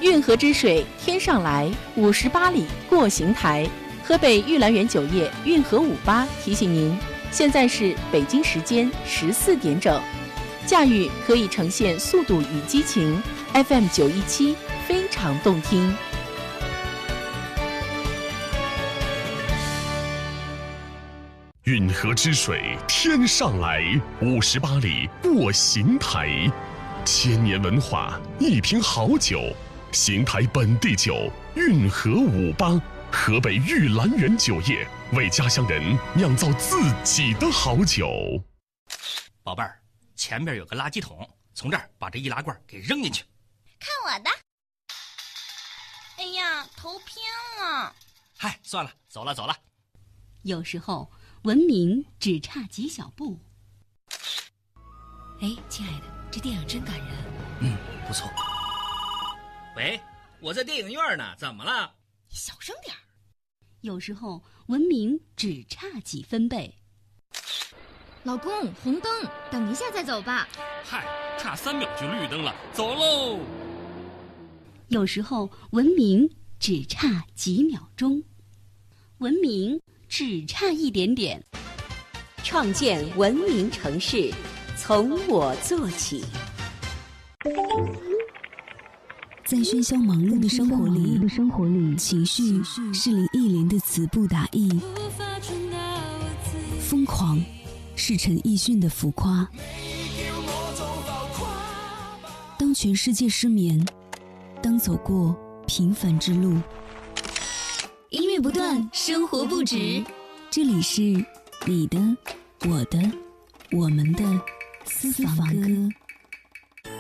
运河之水天上来，58里过邢台。河北玉兰园酒业运河58提醒您，现在是北京时间14点整，驾驭可以呈现速度与激情。FM 917非常动听。 运河之水天上来，58里过邢台。千年文化，一瓶好酒，邢台本地酒运河58，河北玉兰园酒业为家乡人酿造自己的好酒。 宝贝儿，前面有个垃圾桶，从这儿把这易拉罐给扔进去。 看我的！哎呀，头偏了。 嗨，算了，走了。 有时候文明只差几小步。 哎，亲爱的，这电影真感人。 不错。喂，我在电影院呢，怎么了？ 你小声点。 有时候文明只差几分贝。 老公，红灯，等一下再走吧。 嗨，差3秒就绿灯了，走喽。 有时候文明只差几秒钟，文明只差一点点。 创建文明城市，从我做起。 在喧嚣忙碌的生活里，情绪是林忆莲的词不达意，疯狂是陈奕迅的浮夸。当全世界失眠，当走过平凡之路， 音乐不断，生活不止。 这里是你的、我的、我们的私房歌。